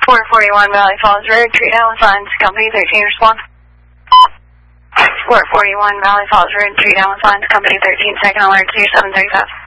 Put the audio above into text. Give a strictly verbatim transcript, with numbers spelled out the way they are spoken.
four forty-one Valley Falls Road, three down signs, company thirteen, respond. four forty-one Valley Falls Road, three down signs, company thirteen, second alert, two seven thirty-five.